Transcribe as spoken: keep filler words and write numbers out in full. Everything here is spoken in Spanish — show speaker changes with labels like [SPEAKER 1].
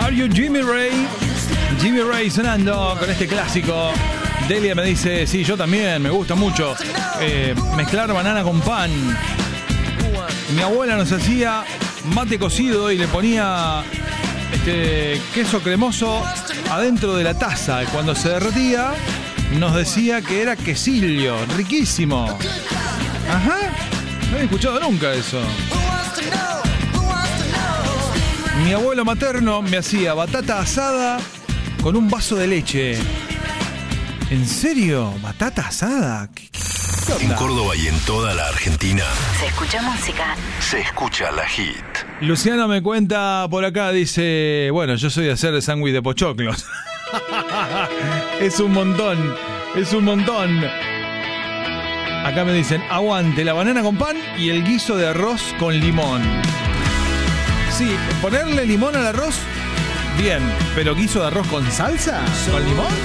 [SPEAKER 1] Are You Jimmy Ray? Jimmy Ray sonando con este clásico. Delia me dice, sí, yo también, me gusta mucho eh, mezclar banana con pan. Mi abuela nos hacía mate cocido y le ponía este queso cremoso adentro de la taza. Y cuando se derretía, nos decía que era quesillo, riquísimo. Ajá, no había escuchado nunca eso. Mi abuelo materno me hacía batata asada con un vaso de leche. ¿En serio? ¿Batata asada? ¿Qué, qué, qué
[SPEAKER 2] en Córdoba y en toda la Argentina
[SPEAKER 3] se escucha música.
[SPEAKER 2] Se escucha la hit.
[SPEAKER 1] Luciano me cuenta por acá, dice, bueno, yo soy de hacer de sándwich de pochoclos. Es un montón, es un montón. Acá me dicen, aguante la banana con pan y el guiso de arroz con limón. Sí, ponerle limón al arroz, bien, pero guiso de arroz con salsa, con limón.